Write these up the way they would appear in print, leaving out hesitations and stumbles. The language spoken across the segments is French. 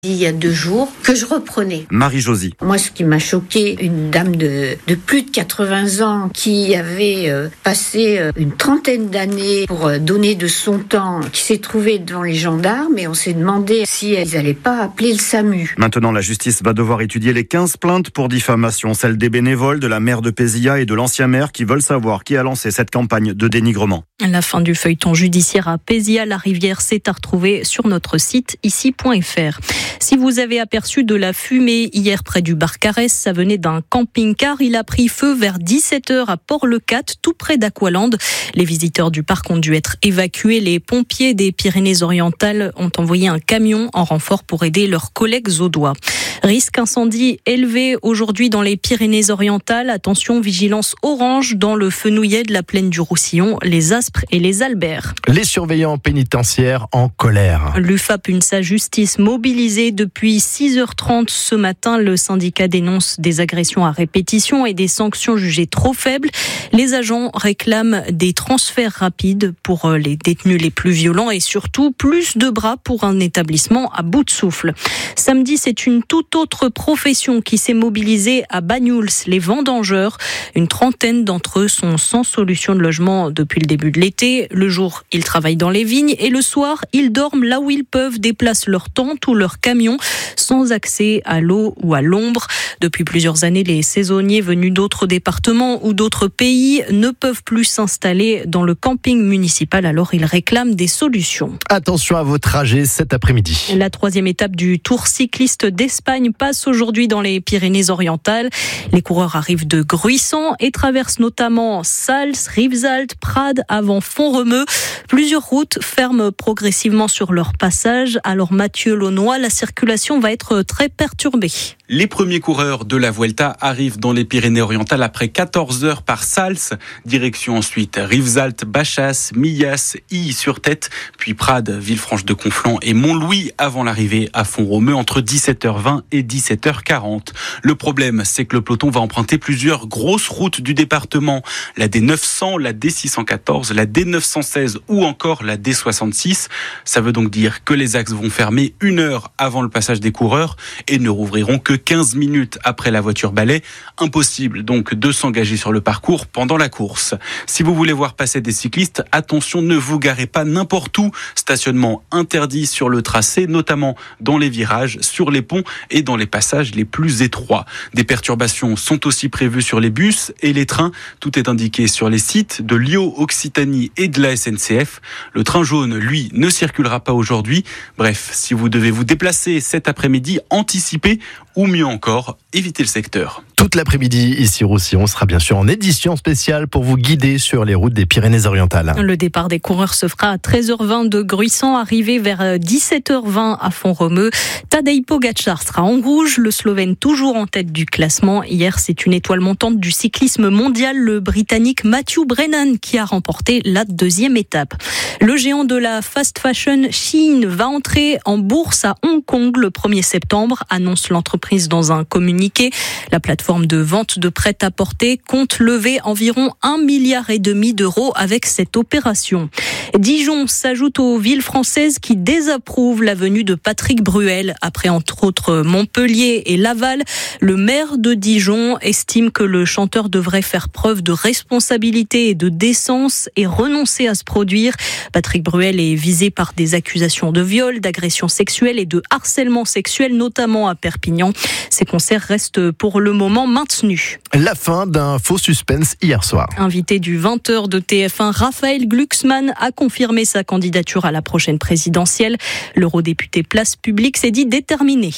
Il y a 2 jours que je reprenais. Marie-Josie. Moi, ce qui m'a choqué, une dame de plus de 80 ans qui avait passé une trentaine d'années pour donner de son temps, qui s'est trouvée devant les gendarmes et on s'est demandé si ils n'allaient pas appeler le SAMU. Maintenant, la justice va devoir étudier les 15 plaintes pour diffamation, celles des bénévoles, de la maire de Pézilla et de l'ancien maire qui veulent savoir qui a lancé cette campagne de dénigrement. La fin du feuilleton judiciaire à Pézilla-la-Rivière s'est à retrouver sur notre site ici.fr. Si vous avez aperçu de la fumée hier près du Barcarès, ça venait d'un camping-car. Il a pris feu vers 17h à Port-le-Cat, tout près d'Aqualand. Les visiteurs du parc ont dû être évacués. Les pompiers des Pyrénées-Orientales ont envoyé un camion en renfort pour aider leurs collègues audois. Risque incendie élevé aujourd'hui dans les Pyrénées-Orientales. Attention, vigilance orange dans le Fenouillet de la plaine du Roussillon, les Aspres et les Alberts. Les surveillants pénitentiaires en colère. L'UFAP UNSA Justice mobilisée depuis 6h30 ce matin. Le syndicat dénonce des agressions à répétition et des sanctions jugées trop faibles. Les agents réclament des transferts rapides pour les détenus les plus violents et surtout plus de bras pour un établissement à bout de souffle. Samedi, c'est une toute autre profession qui s'est mobilisée à Banyuls, les vendangeurs. Une trentaine d'entre eux sont sans solution de logement depuis le début de l'été. Le jour, ils travaillent dans les vignes et le soir, ils dorment là où ils peuvent, déplacent leur tente ou leur camion sans accès à l'eau ou à l'ombre. Depuis plusieurs années, les saisonniers venus d'autres départements ou d'autres pays ne peuvent plus s'installer dans le camping municipal. Alors, ils réclament des solutions. Attention à vos trajets cet après-midi. La 3e étape du Tour cycliste d'Espagne passe aujourd'hui dans les Pyrénées-Orientales. Les coureurs arrivent de Gruissan et traversent notamment Sals, Rivesaltes, Prades avant Font-Romeu. Plusieurs routes ferment progressivement sur leur passage. Alors Mathieu Launois, la circulation va être très perturbée. Les premiers coureurs de la Vuelta arrivent dans les Pyrénées-Orientales après 14 heures par Sals. Direction ensuite Rivesaltes, Bachas, Millas, Illy-sur-Tête, puis Prades, Villefranche-de-Conflans et Montlouis avant l'arrivée à Font-Romeu entre 17h20 et 17h40. Le problème, c'est que le peloton va emprunter plusieurs grosses routes du département. La D900, la D614, la D916 ou encore la D66. Ça veut donc dire que les axes vont fermer 1 heure avant le passage des coureurs et ne rouvriront que 15 minutes après la voiture balai. Impossible donc de s'engager sur le parcours pendant la course. Si vous voulez voir passer des cyclistes, attention, ne vous garez pas n'importe où. Stationnement interdit sur le tracé, notamment dans les virages, sur les ponts et dans les passages les plus étroits. Des perturbations sont aussi prévues sur les bus et les trains. Tout est indiqué sur les sites de Lio Occitanie et de la SNCF. Le train jaune, lui, ne circulera pas aujourd'hui. Bref, si vous devez vous déplacer cet après-midi, anticipez ou mieux encore, évitez le secteur. Toute l'après-midi, ici au Roussillon, sera bien sûr en édition spéciale pour vous guider sur les routes des Pyrénées-Orientales. Le départ des coureurs se fera à 13h20 de Gruissan, arrivé vers 17h20 à Font-Romeu. Tadej Pogačar sera en rouge, le Slovène toujours en tête du classement. Hier, c'est une étoile montante du cyclisme mondial, le Britannique Matthew Brennan, qui a remporté la 2e étape. Le géant de la fast fashion Shein va entrer en bourse à Hong Kong le 1er septembre, annonce l'entreprise dans un communiqué. La plateforme de vente de prêt-à-porter compte lever environ 1,5 milliard d'euros avec cette opération. Dijon s'ajoute aux villes françaises qui désapprouvent la venue de Patrick Bruel. Après entre autres Montpellier et Laval, le maire de Dijon estime que le chanteur devrait faire preuve de responsabilité et de décence et renoncer à se produire. Patrick Bruel est visé par des accusations de viol, d'agression sexuelle et de harcèlement sexuel, notamment à Perpignan. Ces concerts restent pour le moment maintenus. La fin d'un faux suspense hier soir. Invité du 20h de TF1, Raphaël Glucksmann a confirmé sa candidature à la prochaine présidentielle. L'eurodéputé Place Publique s'est dit déterminé.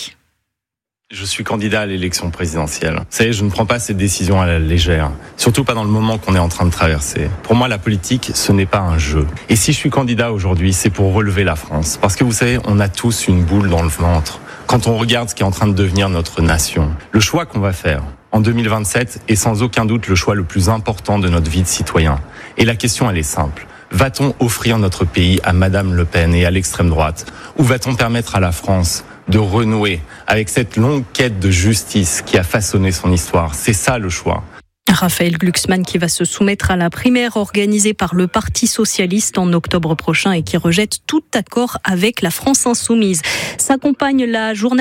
Je suis candidat à l'élection présidentielle. Vous savez, je ne prends pas cette décision à la légère. Surtout pas dans le moment qu'on est en train de traverser. Pour moi, la politique, ce n'est pas un jeu. Et si je suis candidat aujourd'hui, c'est pour relever la France. Parce que vous savez, on a tous une boule dans le ventre quand on regarde ce qui est en train de devenir notre nation. Le choix qu'on va faire en 2027 est sans aucun doute le choix le plus important de notre vie de citoyen. Et la question, elle est simple. Va-t-on offrir notre pays à Madame Le Pen et à l'extrême droite? Ou va-t-on permettre à la France de renouer avec cette longue quête de justice qui a façonné son histoire? C'est ça le choix. Raphaël Glucksmann qui va se soumettre à la primaire organisée par le Parti socialiste en octobre prochain et qui rejette tout accord avec la France insoumise. S'accompagne la journée